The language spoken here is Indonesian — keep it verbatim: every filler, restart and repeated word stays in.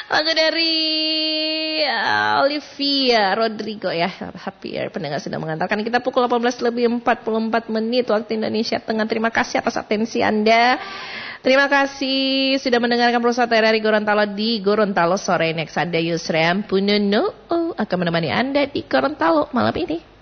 Lagu dari uh, Olivia Rodrigo ya, Happier. Pendengar sudah mengantarkan kita pukul delapan belas lebih empat puluh empat menit waktu Indonesia Tengah. Terima kasih atas atensi Anda. Terima kasih sudah mendengarkan Perusahaan T R R I Gorontalo di Gorontalo sore. Next ada Yusriam Punono oh, akan menemani Anda di Gorontalo malam ini.